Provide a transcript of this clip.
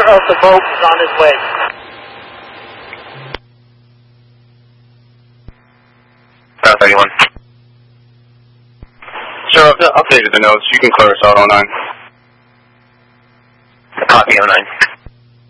of the boat is on his way. South 81. Sure, I've updated the notes. You can clear us out 09. Copy 09.